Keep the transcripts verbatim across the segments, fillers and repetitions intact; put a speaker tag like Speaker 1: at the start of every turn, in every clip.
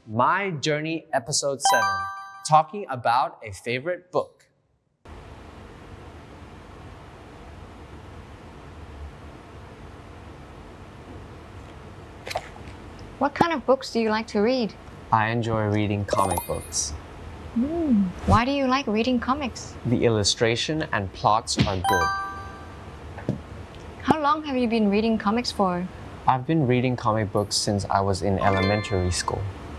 Speaker 1: My Journey Episode seven, talking about a favorite book.
Speaker 2: What kind of books do you like to read?
Speaker 1: I enjoy reading comic books.
Speaker 2: Mm. Why do you like reading comics?
Speaker 1: The illustration and plots are good.
Speaker 2: How long have you been reading comics for?
Speaker 1: I've been reading comic books since I was in elementary school.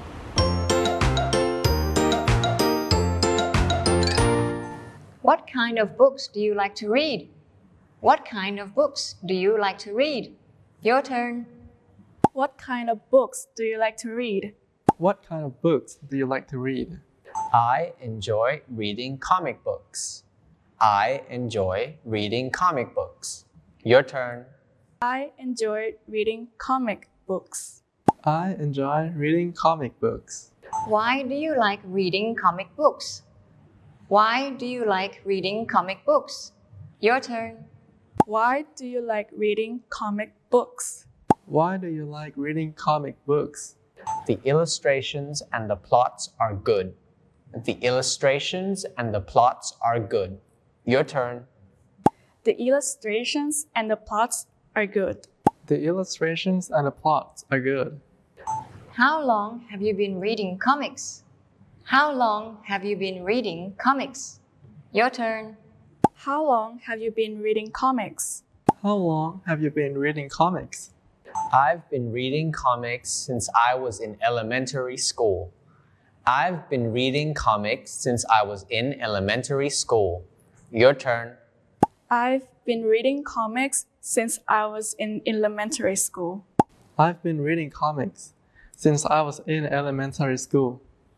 Speaker 2: What kind of books do you like to read? What kind of books do you like to read? Your turn.
Speaker 3: What kind of books do you like to read?
Speaker 4: What kind of books do you like to read?
Speaker 1: I enjoy reading comic books. I enjoy reading comic books. Your turn.
Speaker 3: I enjoy reading comic books.
Speaker 4: I enjoy reading comic books.
Speaker 2: Why do you like reading comic books? Why do you like reading comic books? Your turn.
Speaker 3: Why do you like reading comic books?
Speaker 4: Why do you like reading comic books?
Speaker 1: The illustrations and the plots are good. The illustrations and the plots are good. Your turn.
Speaker 3: The illustrations and the plots are good.
Speaker 4: The illustrations and the plots are good.
Speaker 2: How long have you been reading comics? How long have you been reading comics? Your turn.
Speaker 3: How long have you been reading comics?
Speaker 4: How long have you been reading comics?
Speaker 1: I've been reading comics since I was in elementary school. I've been reading comics since I was in elementary school. Your turn.
Speaker 3: I've been reading comics since I was in elementary school.
Speaker 4: I've been reading comics since I was in elementary school.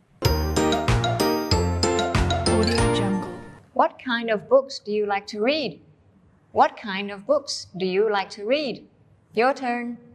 Speaker 2: What kind of books do you like to read? What kind of books do you like to read? Your turn.